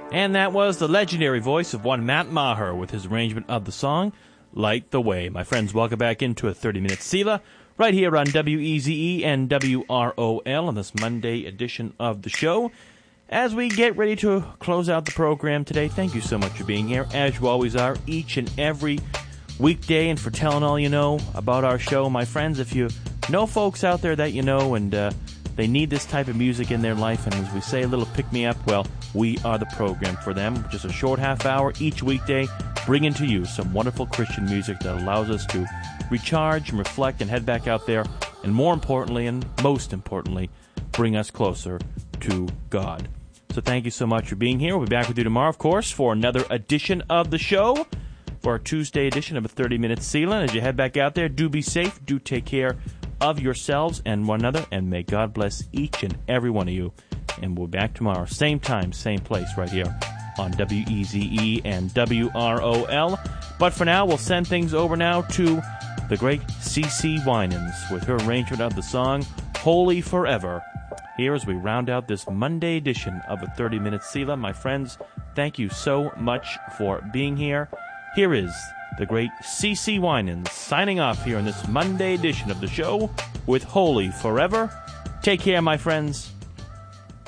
And that was the legendary voice of one Matt Maher with his arrangement of the song, Light the Way. My friends, welcome back into a 30-minute Selah right here on WEZE and WROL on this Monday edition of the show. As we get ready to close out the program today, thank you so much for being here, as you always are, each and every weekday, and for telling all you know about our show. My friends, if you know folks out there that you know and they need this type of music in their life, and as we say, a little pick-me-up, well, we are the program for them. Just a short half hour each weekday, bringing to you some wonderful Christian music that allows us to recharge and reflect and head back out there, and more importantly, and most importantly, bring us closer to God. So thank you so much for being here. We'll be back with you tomorrow, of course, for another edition of the show, for our Tuesday edition of a 30-minute Selah. As you head back out there, do be safe, do take care of yourselves and one another, and may God bless each and every one of you. And we'll be back tomorrow, same time, same place, right here on WEZE and WROL. But for now, we'll send things over now to the great CeCe Winans with her arrangement of the song, Holy Forever. Here as we round out this Monday edition of a 30-minute Selah. My friends, thank you so much for being here. Here is the great CeCe Winans signing off here on this Monday edition of the show with Holy Forever. Take care, my friends.